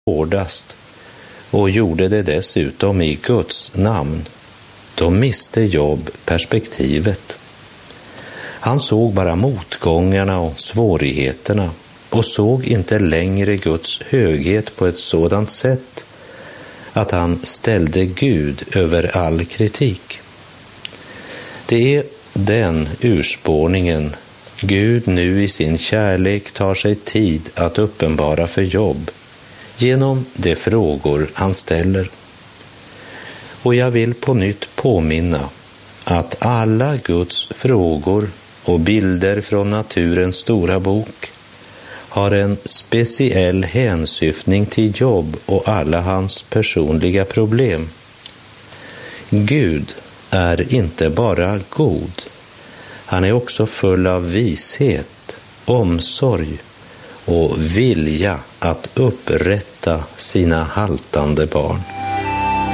hårdast och gjorde det dessutom i Guds namn, då miste Job perspektivet. Han såg bara motgångarna och svårigheterna och såg inte längre Guds höghet på ett sådant sätt att han ställde Gud över all kritik. Det är den urspårningen Gud nu i sin kärlek tar sig tid att uppenbara för Job genom de frågor han ställer. Och jag vill på nytt påminna att alla Guds frågor och bilder från naturens stora bok har en speciell hänsyftning till Job och alla hans personliga problem. Gud är inte bara god, han är också full av vishet, omsorg och vilja att upprätta sina haltande barn.